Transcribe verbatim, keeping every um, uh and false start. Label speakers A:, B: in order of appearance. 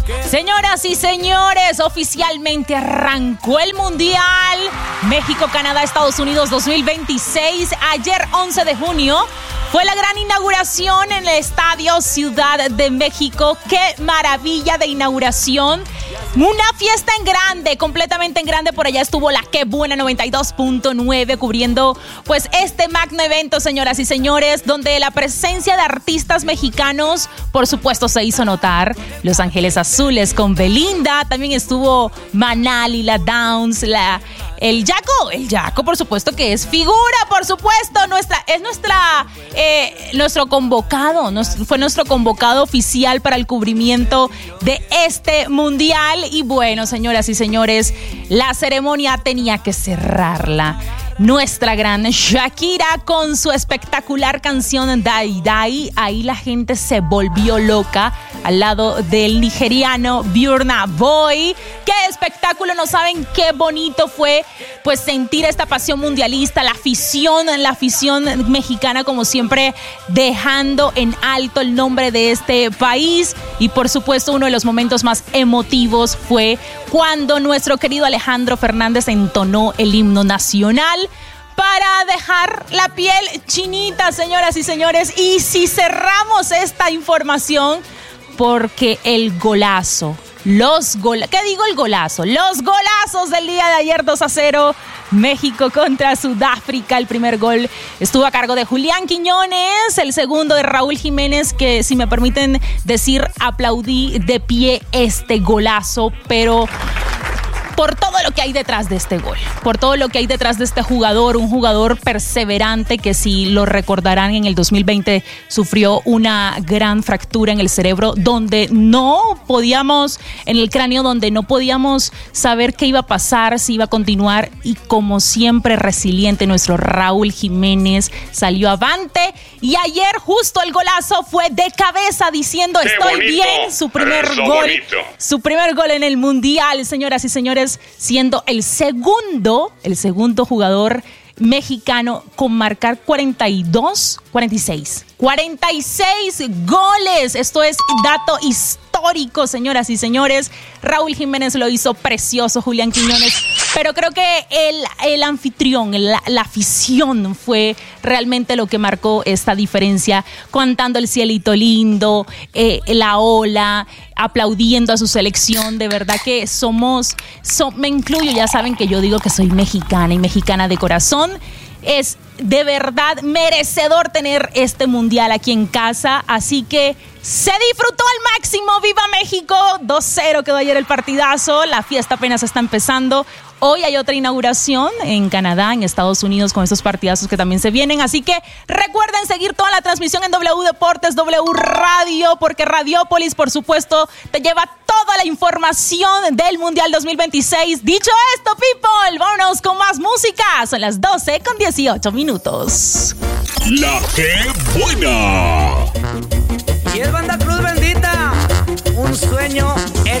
A: Señoras y señores, oficialmente arrancó el Mundial México, Canadá, Estados Unidos dos mil veintiséis. Ayer, once de junio, fue la gran inauguración en el Estadio Ciudad de México. ¡Qué maravilla de inauguración! Una fiesta en grande, completamente en grande. Por allá estuvo la Qué Buena noventa y dos punto nueve cubriendo pues este magno evento, señoras y señores, donde la presencia de artistas mexicanos, por supuesto, se hizo notar. Los Ángeles Azules con Belinda, también estuvo Manal, la Downs, la... El Yaco, el Yaco, por supuesto que es figura, por supuesto, nuestra, es nuestra, eh, nuestro convocado, nos, fue nuestro convocado oficial para el cubrimiento de este mundial. Y bueno, señoras y señores, la ceremonia tenía que cerrarla nuestra gran Shakira con su espectacular canción Dai Dai. Ahí la gente se volvió loca al lado del nigeriano Burna Boy. ¡Qué espectáculo! No saben qué bonito fue pues sentir esta pasión mundialista, la afición, la afición mexicana, como siempre, dejando en alto el nombre de este país. Y por supuesto, uno de los momentos más emotivos fue cuando nuestro querido Alejandro Fernández entonó el himno nacional para dejar la piel chinita, señoras y señores. Y si cerramos esta información, porque el golazo, los gol, ¿qué digo el golazo? Los golazos del día de ayer, dos a cero, México contra Sudáfrica. El primer gol estuvo a cargo de Julián Quiñones, el segundo de Raúl Jiménez, que si me permiten decir, aplaudí de pie este golazo, pero por todo lo que hay detrás de este gol, por todo lo que hay detrás de este jugador, un jugador perseverante que, si lo recordarán, en el dos mil veinte sufrió una gran fractura en el cerebro, donde no podíamos, en el cráneo, donde no podíamos saber qué iba a pasar, si iba a continuar, y como siempre resiliente, nuestro Raúl Jiménez salió avante, y ayer justo el golazo fue de cabeza diciendo
B: qué
A: estoy
B: bonito,
A: bien, su primer gol,
B: bonito. su
A: primer gol en el Mundial, señoras y señores, siendo el segundo, el segundo jugador mexicano con marcar cuarenta y dos, cuarenta y seis, cuarenta y seis goles. Esto es dato histórico, señoras y señores. Raúl Jiménez lo hizo precioso, Julián Quiñones, pero creo que el, el anfitrión, la, la afición fue realmente lo que marcó esta diferencia, cantando el cielito lindo, eh, la ola, aplaudiendo a su selección. De verdad que somos, so, me incluyo, ya saben que yo digo que soy mexicana y mexicana de corazón. Es de verdad merecedor tener este mundial aquí en casa, así que se disfrutó al máximo. ¡Viva México! dos cero quedó ayer el partidazo, la fiesta apenas está empezando. Hoy hay otra inauguración en Canadá, en Estados Unidos, con estos partidazos que también se vienen. Así que recuerden seguir toda la transmisión en W Deportes, W Radio, porque Radiópolis, por supuesto, te lleva toda la información del Mundial dos mil veintiséis. Dicho esto, people, vámonos con más música. Son las doce con dieciocho minutos.
C: La Qué Buena.
D: Y es Banda Cruz Bendita, un sueño hecho